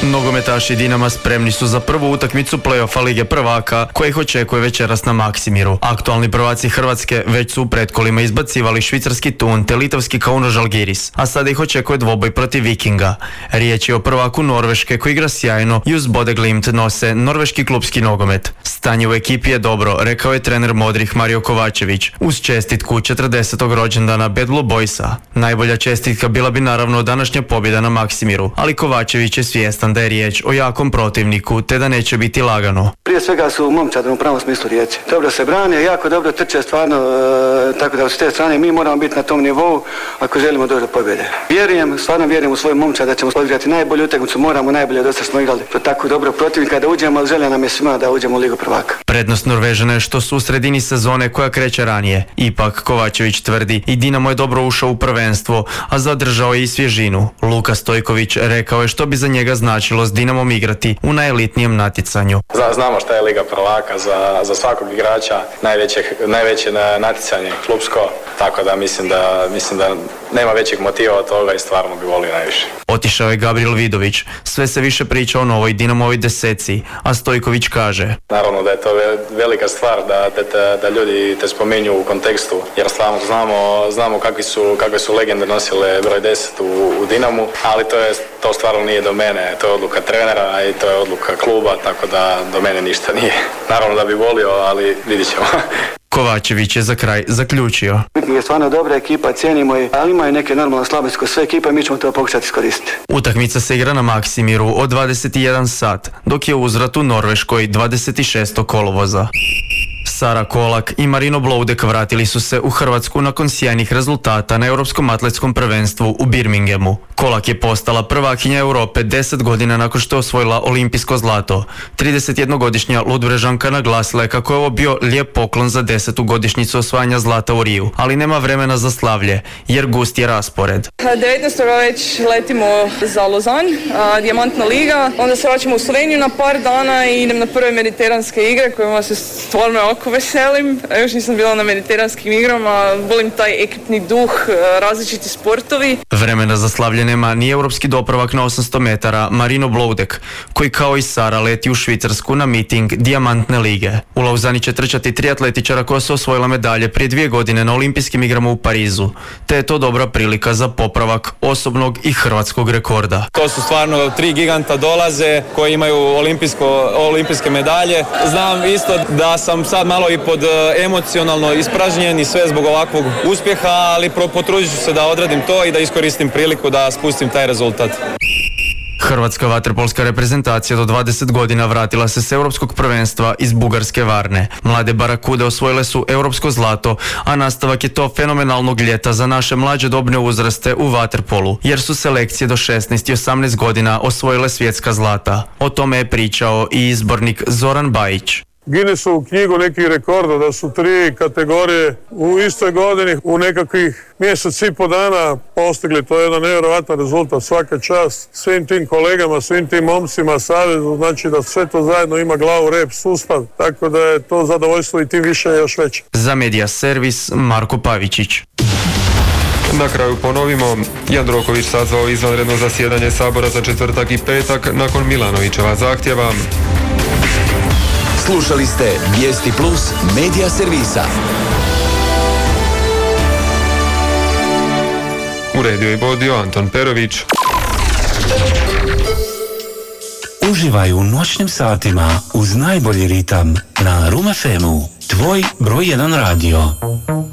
Nogometaši Dinama spremni su za prvu utakmicu play-offa Lige prvaka koja ih očekuje večeras na Maksimiru. Aktualni prvaci Hrvatske već su u pretkolima izbacivali švicarski Thun te litavski Kauno Žalgiris, a sada ih očekuje dvoboj protiv Vikinga. Riječ je o prvaku Norveške koji igra sjajno i uz Bodeglimt nose norveški klubski nogomet. Stanje u ekipi je dobro, rekao je trener modrih Mario Kovačević uz čestitku 40. rođendana Bad Blue Boysa. Najbolja čestitka bila bi naravno današnja pobjeda na Maksimiru, ali Kovačević je svjestan da je riječ o jakom protivniku te da neće biti lagano. Prije svega su momčad u pravom smislu riječi. Dobro se brane, jako dobro trče stvarno, tako da s te strane mi moramo biti na tom nivou ako želimo doći do pobjede. Stvarno vjerujem u svoju momčad da ćemo odigrati najbolju utakmicu, moramo najbolje, dosta smo igrali to tako dobro protivnika da uđemo, ali želja nam je svima da uđemo u Ligu prvaka. Prednost Norvežana je što su u sredini sezone koja kreće ranije. Ipak Kovačević tvrdi i Dinamo je dobro ušao u prvenstvo, a zadržao je i svježinu. Luka Stojković rekao je što bi za njega značilo s Dinamom igrati u najelitnijem natjecanju. Znamo šta je Liga prvaka za svakog igrača, najveće natjecanje klubsko, tako da mislim da nema većeg motiva od toga i stvarno bi volio najviše. Otišao je Gabriel Vidović. Sve se više priča o novoj Dinamovoj deseci, a Stojković kaže: Naravno da je to velika stvar da ljudi te spominju u kontekstu, jer stvarno znamo kakve su legende nosile broj 10 u Dinamu, ali to stvarno nije do mene, to je odluka trenera i to je odluka kluba, tako da do mene ništa nije. Naravno da bi volio, ali vidit ćemo. Kovačević je za kraj zaključio: Viking je stvarno dobra ekipa, cijenimo je, ali imaju neke normalne slabosti kod sve ekipe i mi ćemo to pokušati iskoristiti. Utakmica se igra na Maksimiru od 21 sat, dok je uzvrat u Norveškoj 26. kolovoza. Sara Kolak i Marino Bloudek vratili su se u Hrvatsku nakon sjajnih rezultata na Europskom atletskom prvenstvu u Birminghamu. Kolak je postala prvakinja Europe 10 godina nakon što je osvojila olimpijsko zlato. 31-godišnja Ludbrežanka naglasila je kako je ovo bio lijep poklon za 10. godišnjicu osvajanja zlata u Riju, ali nema vremena za slavlje, jer gust je raspored. 19. već letimo za Lozan, Dijamantna liga, onda se vraćamo u Sloveniju na par dana i idem na prve mediteranske igre kojima se stvarno jako veselim. Još nisam bila na mediteranskim igrama, volim taj ekipni duh, različiti sportovi. Vremena za slavlje nema ni europski dopravak na 800 metara Marino Bloudek, koji kao i Sara leti u Švicarsku na miting Dijamantne lige. U Lauzani će trčati 3 atletičara koja su osvojila medalje prije 2 godine na olimpijskim igrama u Parizu, te je to dobra prilika za popravak osobnog i hrvatskog rekorda. To su stvarno 3 giganta dolaze koji imaju olimpijske medalje. Znam isto da sam sad malo i pod emocionalno ispražnjen i sve zbog ovakvog uspjeha, ali potrudit ću se da odradim to i da iskoristim priliku da spustim taj rezultat. Hrvatska vaterpolska reprezentacija do 20 godina vratila se s europskog prvenstva iz bugarske Varne. Mlade barakude osvojile su europsko zlato, a nastavak je to fenomenalnog ljeta za naše mlađe dobne uzraste u vaterpolu, jer su selekcije do 16 i 18 godina osvojile svjetska zlata. O tome je pričao i izbornik Zoran Bajić. Guinnessovu knjigu nekih rekorda da su 3 kategorije u istoj godini u nekakvih mjesec i po dana postigli. To je jedan nevjerojatan rezultat, svaka čast svim tim kolegama, svim tim momcima, savezu, znači da sve to zajedno ima glavu, rep, sustav, tako da je to zadovoljstvo i tim više još veće. Za Medija servis Marko Pavičić. Na kraju ponovimo, Jandroković sazvao izvanredno zasjedanje Sabora za četvrtak i petak nakon Milanovićeva zahtjeva. Slušali ste Vijesti Plus Medija servisa. Uredio i vodio Anton Perović. Uživaj u noćnim satima uz najbolji ritam na Room FM-u, tvoj broj 1 radio.